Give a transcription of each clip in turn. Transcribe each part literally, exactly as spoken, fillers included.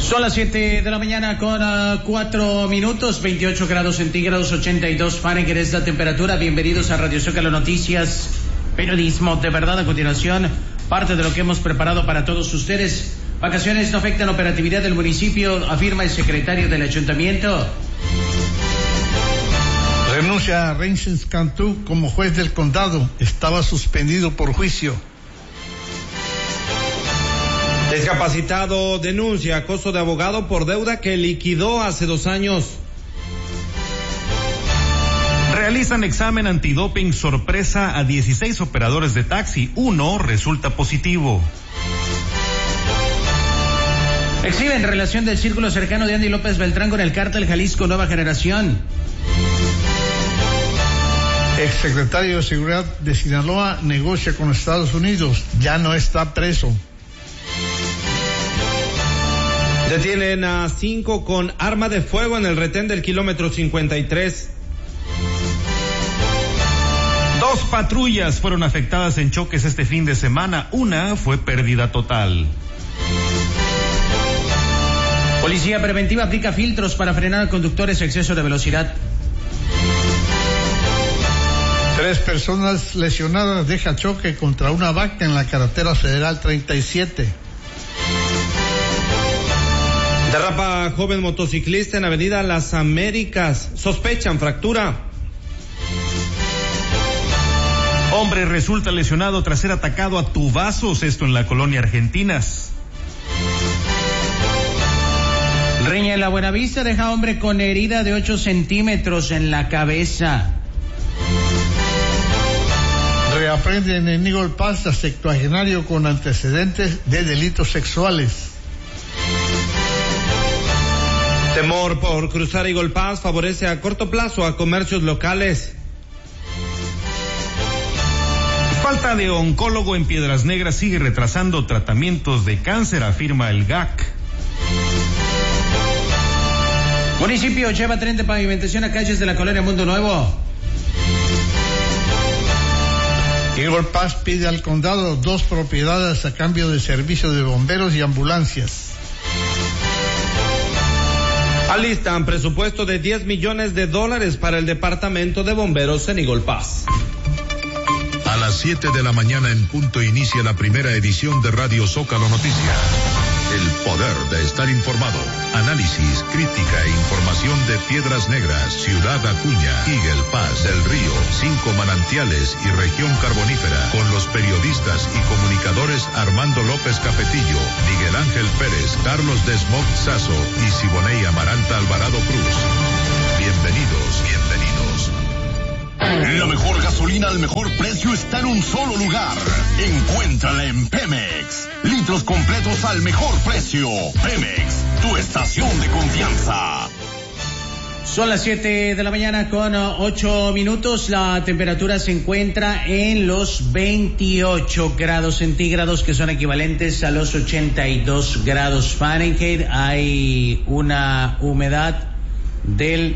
Son las siete de la mañana con uh, cuatro minutos, veintiocho grados centígrados, ochenta y dos Fahrenheit es la temperatura. Bienvenidos a Radio Zócalo Noticias, periodismo de verdad. A continuación, parte de lo que hemos preparado para todos ustedes. Vacaciones no afectan la operatividad del municipio, afirma el secretario del ayuntamiento. Renuncia a Reynes Cantú como juez del condado, estaba suspendido por juicio. Discapacitado denuncia acoso de abogado por deuda que liquidó hace dos años. Realizan examen antidoping sorpresa a dieciséis operadores de taxi. Uno resulta positivo. Exhiben relación del círculo cercano de Andy López Beltrán con el cártel Jalisco Nueva Generación. Exsecretario de Seguridad de Sinaloa negocia con Estados Unidos, ya no está preso. Detienen a cinco con arma de fuego en el retén del kilómetro cincuenta y tres. Dos patrullas fueron afectadas en choques este fin de semana. Una fue pérdida total. Policía preventiva aplica filtros para frenar a conductores exceso de velocidad. Tres personas lesionadas deja choque contra una vaca en la carretera federal treinta y siete. Derrapa joven motociclista en avenida Las Américas. Sospechan fractura. Hombre resulta lesionado tras ser atacado a tubazos, esto en la colonia Argentinas. Riña en la Buenavista deja a hombre con herida de ocho centímetros en la cabeza. Reaprenden en Eagle Pass a sextuagenario con antecedentes de delitos sexuales. Temor por cruzar Eagle Pass favorece a corto plazo a comercios locales. Falta de oncólogo en Piedras Negras sigue retrasando tratamientos de cáncer, afirma el G A C. Municipio lleva tren de pavimentación a calles de la colonia Mundo Nuevo. Eagle Pass pide al condado dos propiedades a cambio de servicio de bomberos y ambulancias. Alistan presupuesto de diez millones de dólares para el departamento de bomberos en Eagle Pass. A las siete de la mañana en punto inicia la primera edición de Radio Zócalo Noticias. El poder de estar informado. Análisis, crítica e información de Piedras Negras, Ciudad Acuña, Eagle Pass, El Río, Cinco Manantiales y Región Carbonífera. Con los periodistas y comunicadores Armando López Capetillo, Miguel Ángel Pérez, Carlos Desmog Sazo y Siboney Amaranta Alvarado Cruz. Bienvenidos, bienvenidos. La mejor gasolina al mejor precio está en un solo lugar. Encuéntrala en Pemex. Litros completos al mejor precio. Pemex, tu estación de confianza. Son las siete de la mañana con ocho minutos. La temperatura se encuentra en los veintiocho grados centígrados, que son equivalentes a los ochenta y dos grados Fahrenheit. Hay una humedad del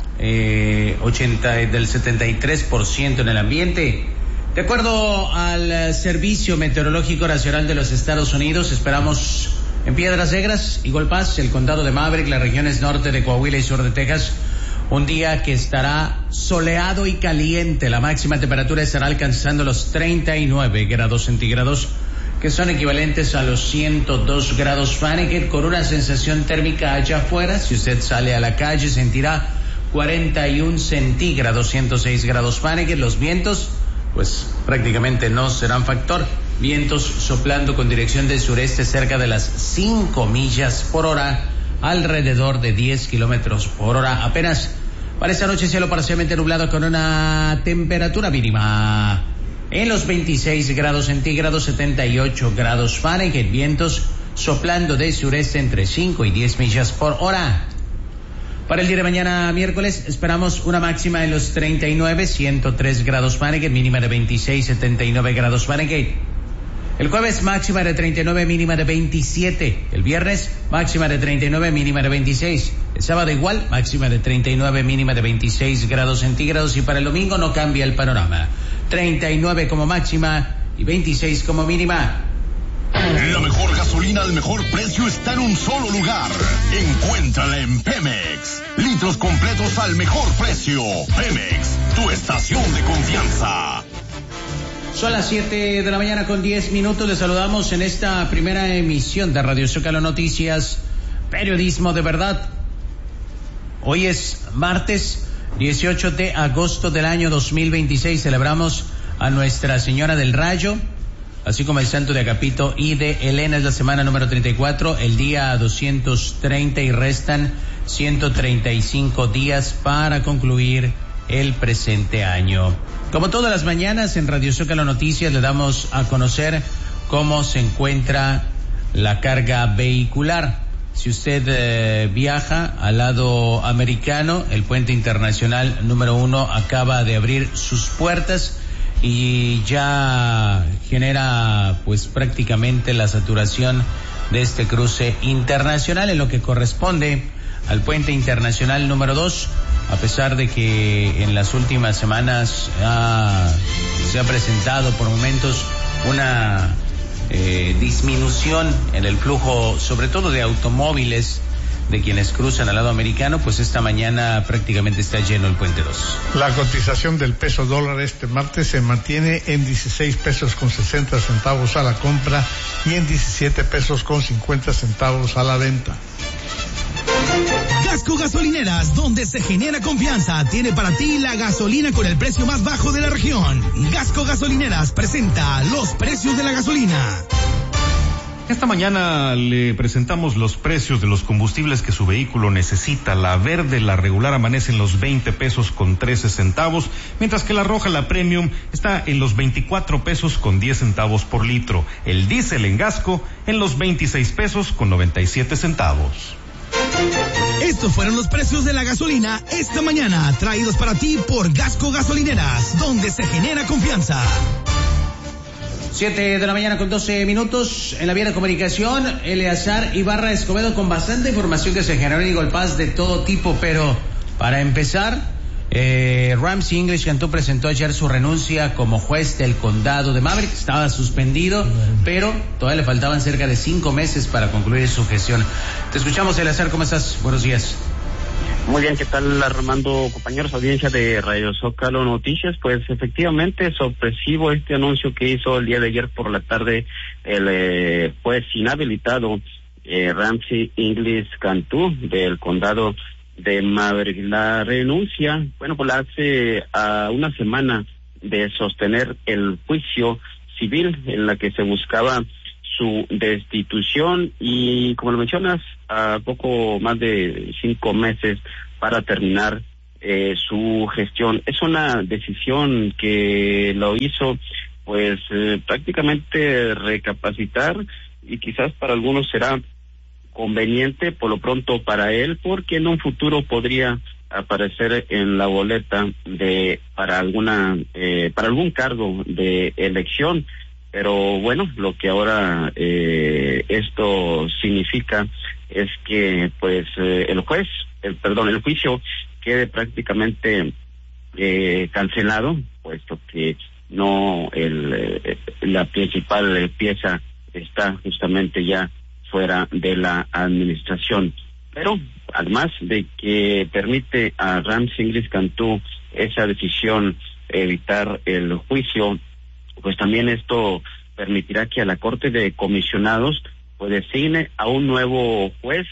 Eh, ochenta, del setenta y tres por ciento en el ambiente. De acuerdo al Servicio Meteorológico Nacional de los Estados Unidos, esperamos en Piedras Negras, Eagle Pass, el condado de Maverick, las regiones norte de Coahuila y sur de Texas, un día que estará soleado y caliente. La máxima temperatura estará alcanzando los treinta y nueve grados centígrados, que son equivalentes a los ciento dos grados Fahrenheit, con una sensación térmica allá afuera. Si usted sale a la calle, sentirá cuarenta y uno centígrados, ciento seis grados Fahrenheit. Los vientos, pues prácticamente no serán factor. Vientos soplando con dirección del sureste cerca de las cinco millas por hora, alrededor de diez kilómetros por hora. Apenas para esta noche cielo parcialmente nublado con una temperatura mínima en los veintiséis grados centígrados, setenta y ocho grados Fahrenheit. Vientos soplando de sureste entre cinco y diez millas por hora. Para el día de mañana, miércoles, esperamos una máxima en los treinta y nueve, ciento tres grados Fahrenheit, mínima de veintiséis, setenta y nueve grados Fahrenheit. El jueves, máxima de treinta y nueve, mínima de veintisiete. El viernes, máxima de treinta y nueve, mínima de veintiséis. El sábado igual, máxima de treinta y nueve, mínima de veintiséis grados centígrados. Y para el domingo no cambia el panorama. treinta y nueve como máxima y veintiséis como mínima. La mejor gasolina gasolina al mejor precio está en un solo lugar. Encuéntrala en Pemex. Litros completos al mejor precio. Pemex, tu estación de confianza. Son las siete de la mañana con diez minutos. Les saludamos en esta primera emisión de Radio Zócalo Noticias, periodismo de verdad. Hoy es martes dieciocho de agosto del año dos mil veintiséis. Celebramos a Nuestra Señora del Rayo, así como el Santo de Agapito y de Elena. Es la semana número treinta y cuatro, el día doscientos treinta, y restan ciento treinta y cinco días para concluir el presente año. Como todas las mañanas en Radio Zócalo Noticias le damos a conocer cómo se encuentra la carga vehicular. Si usted eh, viaja al lado americano, el puente internacional número uno acaba de abrir sus puertas y ya genera pues prácticamente la saturación de este cruce internacional. En lo que corresponde al puente internacional número dos, a pesar de que en las últimas semanas ha, se ha presentado por momentos una eh, disminución en el flujo, sobre todo de automóviles, de quienes cruzan al lado americano, pues esta mañana prácticamente está lleno el puente dos. La cotización del peso dólar este martes se mantiene en dieciséis pesos con sesenta centavos a la compra y en diecisiete pesos con cincuenta centavos a la venta. Gasco Gasolineras, donde se genera confianza, tiene para ti la gasolina con el precio más bajo de la región. Gasco Gasolineras presenta los precios de la gasolina. Esta mañana le presentamos los precios de los combustibles que su vehículo necesita. La verde, la regular, amanece en los veinte pesos con trece centavos, mientras que la roja, la premium, está en los veinticuatro pesos con diez centavos por litro. El diésel en Gasco en los veintiséis pesos con noventa y siete centavos. Estos fueron los precios de la gasolina esta mañana, traídos para ti por Gasco Gasolineras, donde se genera confianza. Siete de la mañana con doce minutos. En la vía de comunicación, Eleazar Ibarra Escobedo con bastante información que se generó en Eagle Pass de todo tipo, pero para empezar, eh, Ramsey English Cantú presentó ayer su renuncia como juez del condado de Maverick. Estaba suspendido, pero todavía le faltaban cerca de cinco meses para concluir su gestión. Te escuchamos, Eleazar, ¿cómo estás? Buenos días. Muy bien, ¿qué tal, Armando? Compañeros, audiencia de Radio Zócalo Noticias. Pues efectivamente, sorpresivo este anuncio que hizo el día de ayer por la tarde el eh, juez inhabilitado eh, Ramsey English Cantú del condado de Maverick. La renuncia, bueno, pues la hace a una semana de sostener el juicio civil en la que se buscaba su destitución y, como lo mencionas, a poco más de cinco meses para terminar eh, su gestión. Es una decisión que lo hizo, pues, eh, prácticamente recapacitar, y quizás para algunos será conveniente por lo pronto para él, porque en un futuro podría aparecer en la boleta de para alguna eh, para algún cargo de elección. Pero bueno, lo que ahora eh, esto significa es que pues eh, el juez, el perdón, el juicio quede prácticamente eh, cancelado, puesto que no el eh, la principal pieza está justamente ya fuera de la administración. Pero además de que permite a Ramsey English Cantú esa decisión, evitar el juicio, pues también esto permitirá que a la Corte de Comisionados pues designe a un nuevo juez,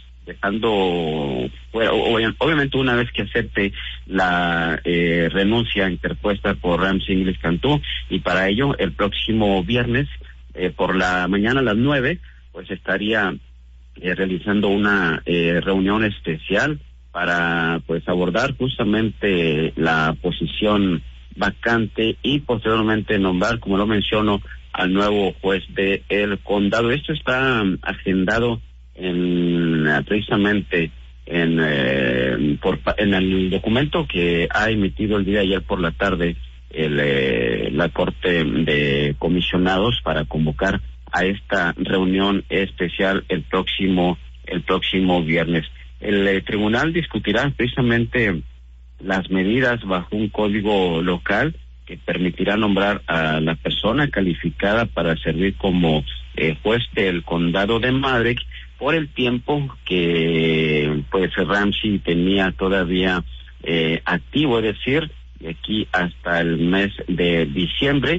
dejando fuera, obviamente una vez que acepte la eh, renuncia interpuesta por Ramsey English Cantú, y para ello el próximo viernes eh, por la mañana a las nueve pues estaría eh, realizando una eh, reunión especial para pues abordar justamente la posición vacante y posteriormente nombrar, como lo menciono, al nuevo juez de el condado. Esto está agendado en precisamente en eh, por, en el documento que ha emitido el día de ayer por la tarde el, eh, la Corte de Comisionados para convocar a esta reunión especial el próximo el próximo viernes. El eh, tribunal discutirá precisamente las medidas bajo un código local que permitirá nombrar a la persona calificada para servir como eh, juez del condado de Maverick por el tiempo que pues Ramsey tenía todavía eh, activo, es decir, de aquí hasta el mes de diciembre.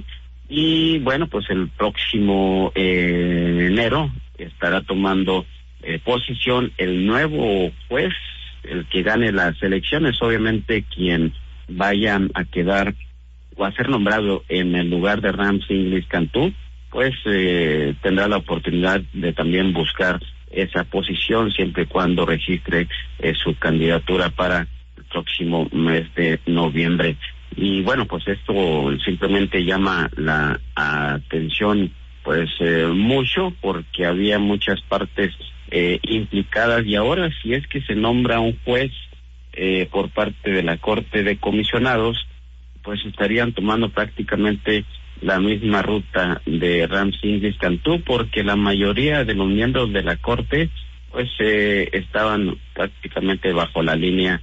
Y bueno, pues el próximo eh, enero estará tomando eh, posición el nuevo juez, el que gane las elecciones, obviamente quien vaya a quedar o a ser nombrado en el lugar de Ramsey Inglis Cantú, pues eh, tendrá la oportunidad de también buscar esa posición siempre y cuando registre eh, su candidatura para el próximo mes de noviembre. Y bueno, pues esto simplemente llama la atención pues eh, mucho, porque había muchas partes eh, implicadas, y ahora si es que se nombra un juez eh, por parte de la Corte de Comisionados, pues estarían tomando prácticamente la misma ruta de Ramsey Inglis Cantú, porque la mayoría de los miembros de la Corte pues eh, estaban prácticamente bajo la línea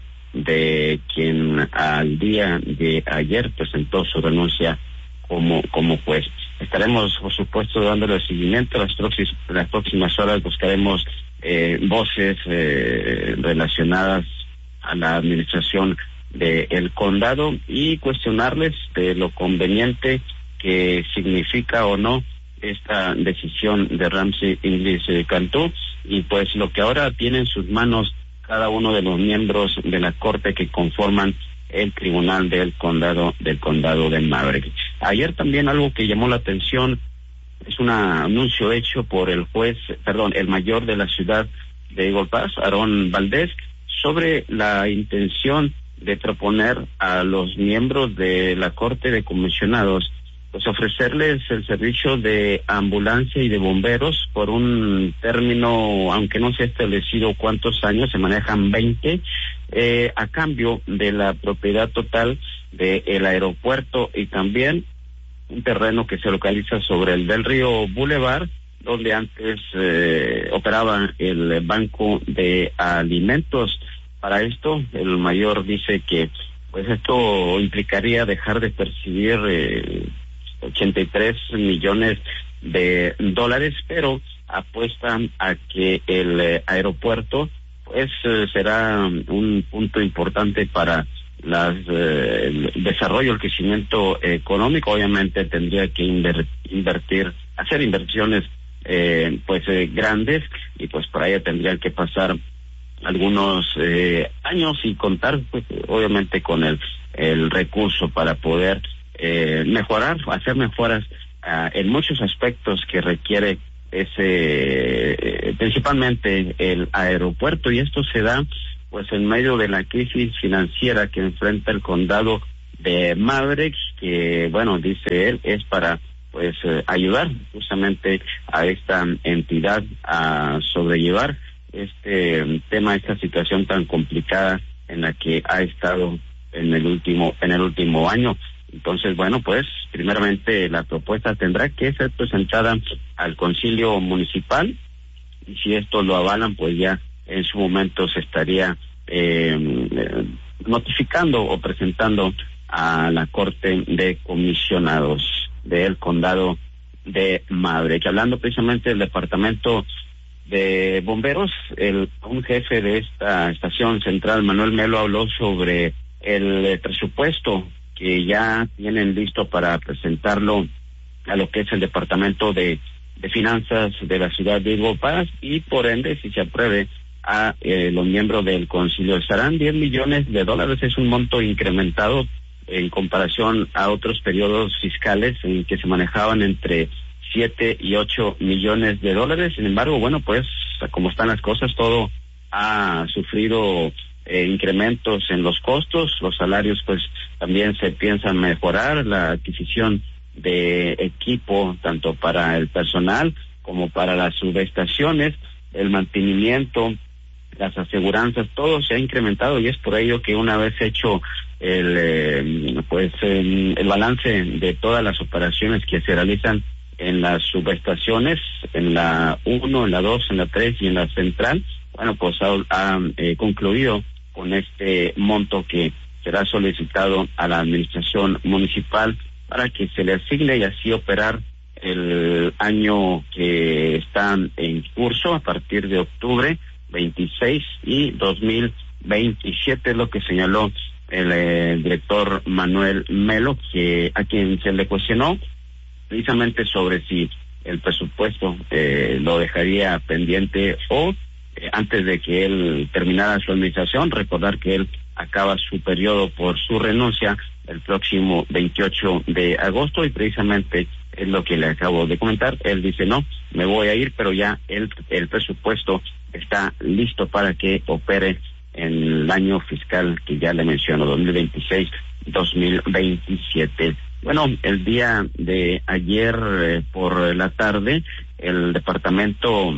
de quien al día de ayer presentó su renuncia como como juez. Estaremos, por supuesto, dándole seguimiento. Las próximas, las próximas horas buscaremos eh, voces eh, relacionadas a la administración del condado y cuestionarles de lo conveniente que significa o no esta decisión de Ramsey Inglis Cantú, y pues lo que ahora tiene en sus manos cada uno de los miembros de la corte que conforman el tribunal del condado del condado de Maverick. Ayer también algo que llamó la atención es un anuncio hecho por el juez, perdón, el mayor de la ciudad de Eagle Pass, Aarón Valdés, sobre la intención de proponer a los miembros de la Corte de Comisionados pues ofrecerles el servicio de ambulancia y de bomberos por un término, aunque no se ha establecido cuántos años, se manejan veinte, eh, a cambio de la propiedad total del aeropuerto y también un terreno que se localiza sobre el del Río Boulevard, donde antes eh, operaba el Banco de Alimentos. Para esto, el mayor dice que pues esto implicaría dejar de percibir eh, ochenta y tres millones de dólares, pero apuestan a que el eh, aeropuerto pues eh, será un punto importante para las eh, el desarrollo, el crecimiento económico. Obviamente tendría que inver, invertir, hacer inversiones eh, pues eh, grandes, y pues para ello tendrían que pasar algunos eh, años y contar pues obviamente con el el recurso para poder eh, mejorar, hacer mejoras uh, en muchos aspectos que requiere ese eh, principalmente el aeropuerto, y esto se da pues en medio de la crisis financiera que enfrenta el condado de Maverick, que bueno, dice él, es para pues eh, ayudar justamente a esta entidad a sobrellevar este tema, esta situación tan complicada en la que ha estado en el último en el último año. Entonces, bueno, pues primeramente la propuesta tendrá que ser presentada al concilio municipal, y si esto lo avalan, pues ya en su momento se estaría eh, eh, notificando o presentando a la Corte de Comisionados del condado de Maverick. Hablando precisamente del departamento de bomberos, el un jefe de esta estación central, Manuel Melo, habló sobre el eh, presupuesto que ya tienen listo para presentarlo a lo que es el departamento de, de finanzas de la ciudad de Eagle Pass, y por ende, si se apruebe a eh, los miembros del concilio, estarán diez millones de dólares. Es un monto incrementado en comparación a otros periodos fiscales en que se manejaban entre siete y ocho millones de dólares. Sin embargo, bueno, pues como están las cosas, todo ha sufrido eh, incrementos en los costos. Los salarios pues también se piensan mejorar, la adquisición de equipo tanto para el personal como para las subestaciones, el mantenimiento, las aseguranzas, todo se ha incrementado, y es por ello que una vez hecho el eh, pues el, el balance de todas las operaciones que se realizan en las subestaciones, en la uno, en la dos, en la tres y en la central, bueno, pues ha, ha eh, concluido con este monto que será solicitado a la administración municipal para que se le asigne y así operar el año que está en curso a partir de octubre veintiséis y dos mil veintisiete, es lo que señaló el eh, director Manuel Melo, que a quien se le cuestionó precisamente sobre si el presupuesto eh, lo dejaría pendiente o eh, antes de que él terminara su administración. Recordar que él acaba su periodo por su renuncia el próximo veintiocho de agosto y precisamente es lo que le acabo de comentar. Él dice, no, me voy a ir, pero ya el, el presupuesto está listo para que opere en el año fiscal que ya le menciono, dos mil veintiséis dos mil veintisiete. Bueno, el día de ayer eh, por la tarde, el departamento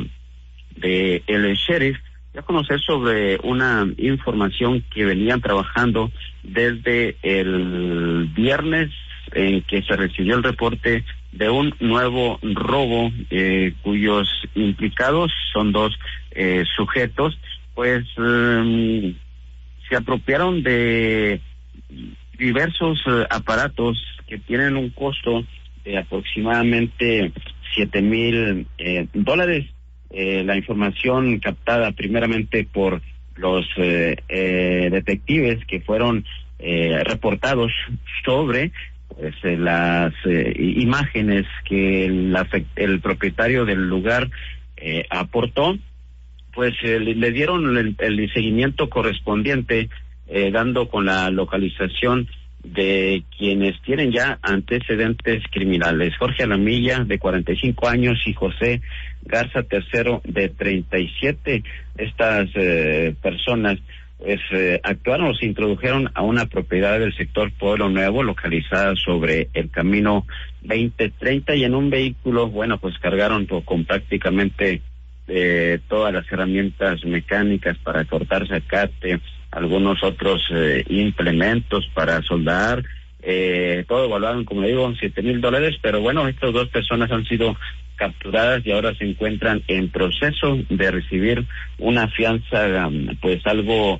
de el sheriff dio a conocer sobre una información que venían trabajando desde el viernes, en que se recibió el reporte de un nuevo robo, eh, cuyos implicados son dos eh, sujetos, pues eh, se apropiaron de diversos eh, aparatos que tienen un costo de aproximadamente siete mil eh, dólares. Eh, la información captada primeramente por los eh, eh, detectives que fueron eh, reportados sobre pues, eh, las eh, imágenes que el, el propietario del lugar eh, aportó, pues eh, le, le dieron el, el seguimiento correspondiente, eh, dando con la localización de quienes tienen ya antecedentes criminales: Jorge Alamilla, de cuarenta y cinco años, y José Garza Tercero, de treinta y siete. Estas eh, personas pues eh, actuaron o se introdujeron a una propiedad del sector Pueblo Nuevo, localizada sobre el camino veinte treinta, y en un vehículo, bueno, pues cargaron con, con prácticamente eh, todas las herramientas mecánicas para cortar zacate, algunos otros eh, implementos para soldar, eh, todo evaluado en, como le digo, siete mil dólares, pero bueno, estas dos personas han sido capturadas y ahora se encuentran en proceso de recibir una fianza, pues algo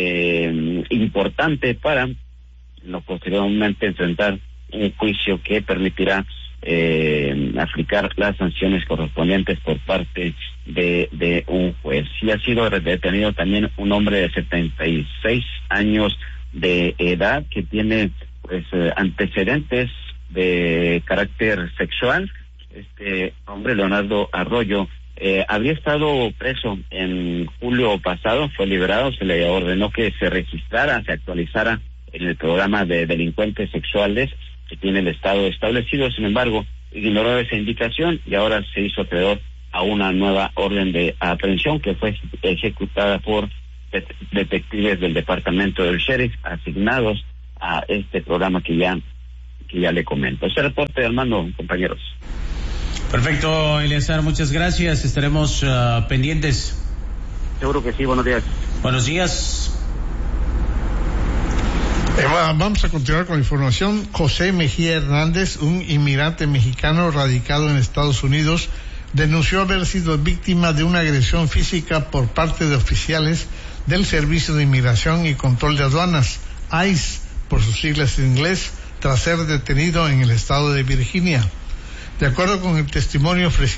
eh, importante para no posteriormente enfrentar un juicio que permitirá eh, aplicar las sanciones correspondientes por parte de, de un juez. Y ha sido detenido también un hombre de setenta y seis años de edad que tiene pues eh, antecedentes de carácter sexual. Este hombre, Leonardo Arroyo, eh, había estado preso en julio pasado, fue liberado, se le ordenó que se registrara, se actualizara en el programa de delincuentes sexuales que tiene el Estado establecido. Sin embargo, ignoró esa indicación y ahora se hizo acreedor a una nueva orden de aprehensión que fue ejecutada por det detectives del departamento del sheriff asignados a este programa que ya que ya le comento. Ese reporte de Armando, compañeros. Perfecto, Eleazar, muchas gracias. Estaremos uh, pendientes. Seguro que sí. Buenos días. Buenos días. Eh, vamos a continuar con la información. José Mejía Hernández, un inmigrante mexicano radicado en Estados Unidos, denunció haber sido víctima de una agresión física por parte de oficiales del Servicio de Inmigración y Control de Aduanas, I C E, por sus siglas en inglés, tras ser detenido en el estado de Virginia. De acuerdo con el testimonio ofrecido